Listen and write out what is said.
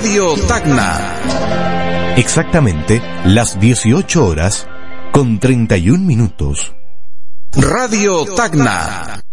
Radio Tacna. Exactamente las 18 horas con 31 minutos. Radio Tacna.